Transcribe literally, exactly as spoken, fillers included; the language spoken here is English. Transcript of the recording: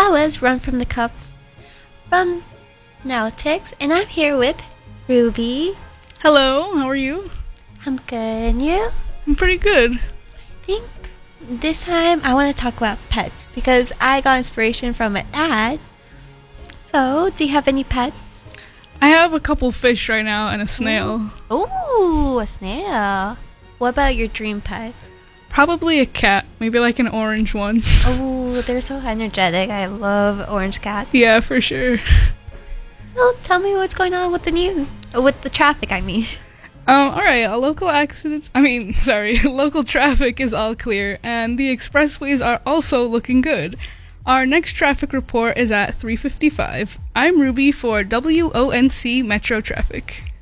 That was Run from the Cups from Nautix, and I'm here with Ruby. Hello, how are you? I'm good, and you? I'm pretty good. I think this time I want to talk about pets because I got inspiration from my dad. So, do you have any pets? I have a couple fish right now and a snail. Ooh, a snail. What about your dream pet? Probably a cat, maybe like an orange one. Oh, they're so energetic. I love orange cats. Yeah, for sure. So tell me what's going on with the new, with the traffic, I mean. Um, alright, uh, local accidents, I mean, sorry, local traffic is all clear, and the expressways are also looking good. Our next traffic report is at three fifty-five. I'm Ruby for W O N C Metro Traffic.